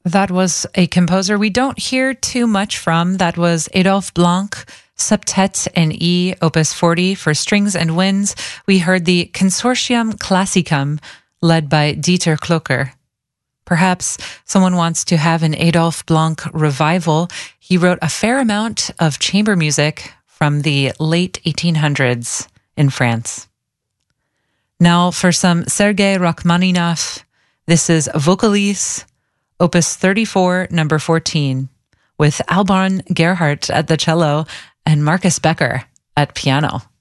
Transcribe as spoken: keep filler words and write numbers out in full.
That was a composer we don't hear too much from. That was Adolphe Blanc, Septet in E, Opus forty for strings and winds. We heard the Consortium Classicum, led by Dieter Klocker. Perhaps someone wants to have an Adolphe Blanc revival. He wrote a fair amount of chamber music from the late eighteen hundreds in France. Now for some Sergei Rachmaninoff. This is Vocalise, Opus thirty-four, number fourteen, with Alban Gerhardt at the cello and Marcus Becker at piano.